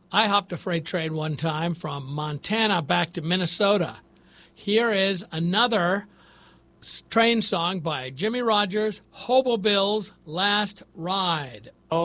I hopped a freight train one time from Montana back to Minnesota. Here is another train song by Jimmie Rodgers, Hobo Bill's Last Ride.